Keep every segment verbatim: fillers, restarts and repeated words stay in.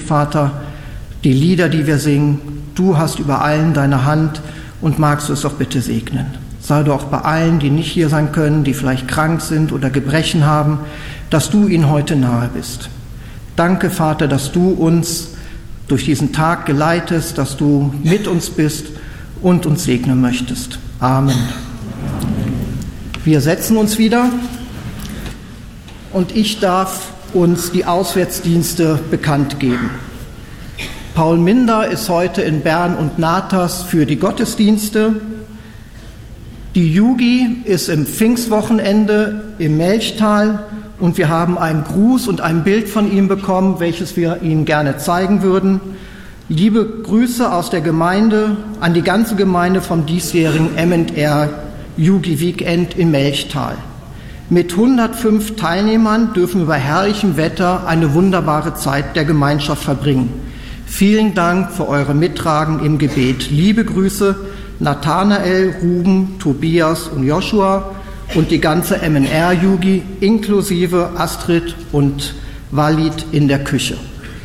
Vater, die Lieder, die wir singen, du hast über allen deine Hand und magst du es doch bitte segnen. Sei du auch bei allen, die nicht hier sein können, die vielleicht krank sind oder Gebrechen haben, dass du ihnen heute nahe bist. Danke, Vater, dass du uns durch diesen Tag geleitest, dass du mit uns bist und uns segnen möchtest. Amen. Wir setzen uns wieder und ich darf uns die Auswärtsdienste bekannt geben. Paul Minder ist heute in Bern und Natas für die Gottesdienste. Die Jugi ist im Pfingstwochenende im Melchtal und wir haben einen Gruß und ein Bild von ihm bekommen, welches wir Ihnen gerne zeigen würden. Liebe Grüße aus der Gemeinde an die ganze Gemeinde vom diesjährigen M und R Jugi Weekend im Melchtal. Mit hundertfünf Teilnehmern dürfen wir bei herrlichem Wetter eine wunderbare Zeit der Gemeinschaft verbringen. Vielen Dank für eure Mittragen im Gebet. Liebe Grüße, Nathanael, Ruben, Tobias und Joshua und die ganze M und R-Jugi inklusive Astrid und Walid in der Küche.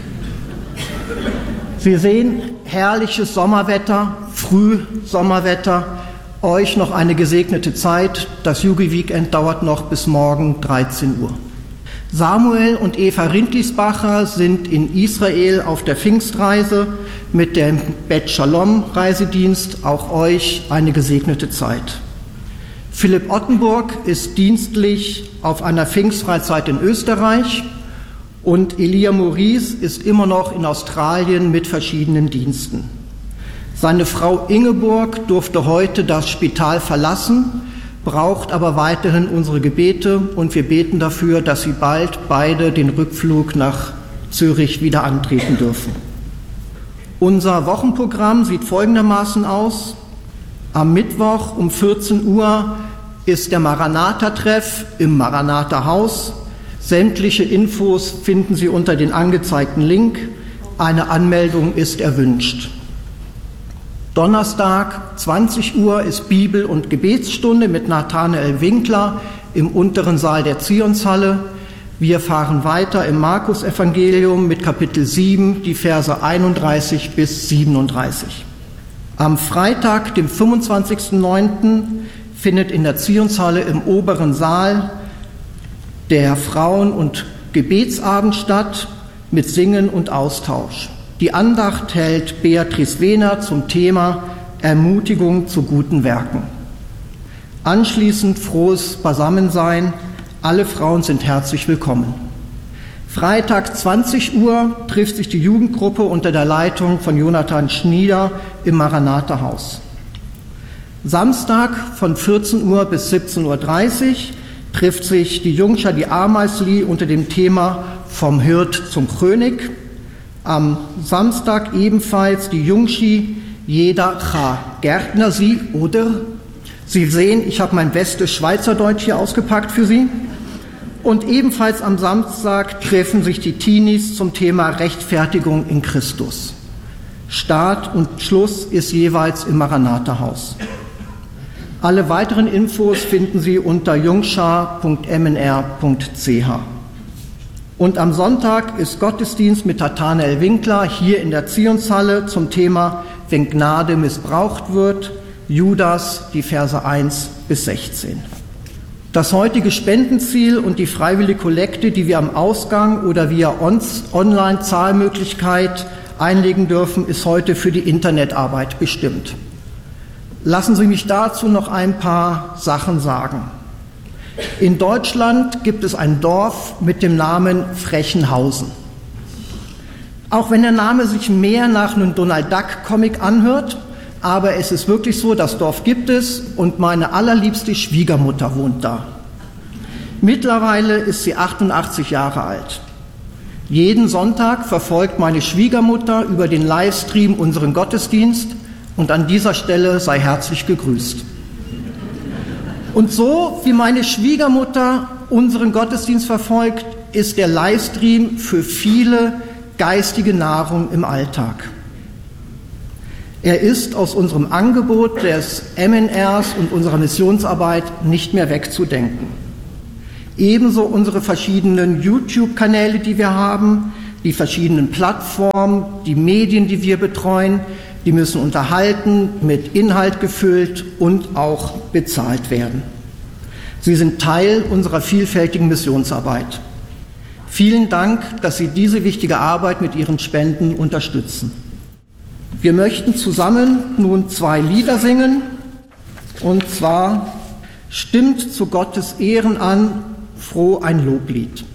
Sie sehen herrliches Sommerwetter, Frühsommerwetter. Euch noch eine gesegnete Zeit. Das Jugi-Weekend dauert noch bis morgen dreizehn Uhr. Samuel und Eva Rindlisbacher sind in Israel auf der Pfingstreise mit dem Bet Shalom Reisedienst. Auch euch eine gesegnete Zeit. Philipp Ottenburg ist dienstlich auf einer Pfingstfreizeit in Österreich und Elia Maurice ist immer noch in Australien mit verschiedenen Diensten. Seine Frau Ingeborg durfte heute das Spital verlassen, braucht aber weiterhin unsere Gebete und wir beten dafür, dass sie bald beide den Rückflug nach Zürich wieder antreten dürfen. Unser Wochenprogramm sieht folgendermaßen aus. Am Mittwoch um vierzehn Uhr ist der Maranatha-Treff im Maranatha-Haus. Sämtliche Infos finden Sie unter den angezeigten Link. Eine Anmeldung ist erwünscht. Donnerstag, zwanzig Uhr, ist Bibel- und Gebetsstunde mit Nathanael Winkler im unteren Saal der Zionshalle. Wir fahren weiter im Markus-Evangelium mit Kapitel sieben, die Verse einunddreißig bis siebenunddreißig. Am Freitag, dem fünfundzwanzigsten neunten findet in der Zionshalle im oberen Saal der Frauen- und Gebetsabend statt mit Singen und Austausch. Die Andacht hält Beatrice Wehner zum Thema Ermutigung zu guten Werken. Anschließend frohes Beisammensein. Alle Frauen sind herzlich willkommen. Freitag zwanzig Uhr trifft sich die Jugendgruppe unter der Leitung von Jonathan Schnieder im Maranatha-Haus. Samstag von vierzehn Uhr bis siebzehn Uhr dreißig trifft sich die Jungschar, die Ameisli, unter dem Thema Vom Hirt zum König. Am Samstag ebenfalls die Jungschi, jeder cha Gärtner sie, oder? Sie sehen, ich habe mein bestes Schweizerdeutsch hier ausgepackt für Sie. Und ebenfalls am Samstag treffen sich die Teenies zum Thema Rechtfertigung in Christus. Start und Schluss ist jeweils im Maranatha-Haus. Alle weiteren Infos finden Sie unter jungschar punkt m n r punkt c h. Und am Sonntag ist Gottesdienst mit Nathanael Winkler hier in der Zionshalle zum Thema Wenn Gnade missbraucht wird, Judas, die Verse eins bis sechzehn. Das heutige Spendenziel und die freiwillige Kollekte, die wir am Ausgang oder via Online-Zahlmöglichkeit einlegen dürfen, ist heute für die Internetarbeit bestimmt. Lassen Sie mich dazu noch ein paar Sachen sagen. In Deutschland gibt es ein Dorf mit dem Namen Frechenhausen. Auch wenn der Name sich mehr nach einem Donald Duck Comic anhört, aber es ist wirklich so, das Dorf gibt es und meine allerliebste Schwiegermutter wohnt da. Mittlerweile ist sie achtundachtzig Jahre alt. Jeden Sonntag verfolgt meine Schwiegermutter über den Livestream unseren Gottesdienst und an dieser Stelle sei herzlich gegrüßt. Und so wie meine Schwiegermutter unseren Gottesdienst verfolgt, ist der Livestream für viele geistige Nahrung im Alltag. Er ist aus unserem Angebot des M N Rs und unserer Missionsarbeit nicht mehr wegzudenken. Ebenso unsere verschiedenen YouTube-Kanäle, die wir haben, Die verschiedenen Plattformen, die Medien, die wir betreuen, die müssen unterhalten, mit Inhalt gefüllt und auch bezahlt werden. Sie sind Teil unserer vielfältigen Missionsarbeit. Vielen Dank, dass Sie diese wichtige Arbeit mit Ihren Spenden unterstützen. Wir möchten zusammen nun zwei Lieder singen, und zwar Stimmt zu Gottes Ehren an, froh ein Loblied.